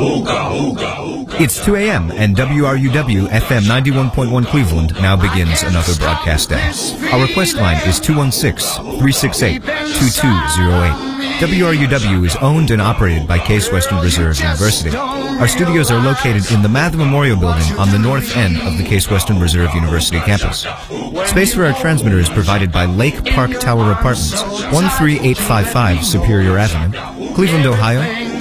It's 2 a.m. and WRUW FM 91.1 Cleveland now begins another broadcast day. Our request line is 216-368-2208. WRUW is owned and operated by Case Western Reserve University. Our studios are located in the Mather Memorial Building on the north end of the Case Western Reserve University campus. Space for our transmitter is provided by Lake Park Tower Apartments, 13855 Superior Avenue, Cleveland, Ohio,